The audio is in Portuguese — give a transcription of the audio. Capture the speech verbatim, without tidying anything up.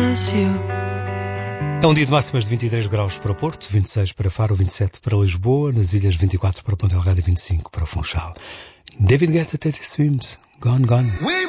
was you. É um dia de máximas de vinte e três graus para Porto, vinte e seis para Faro, vinte e sete para Lisboa, nas ilhas vinte e quatro para Ponta Delgada e vinte e cinco para Funchal. David Guetta, Teddy Swims, Gone Gone.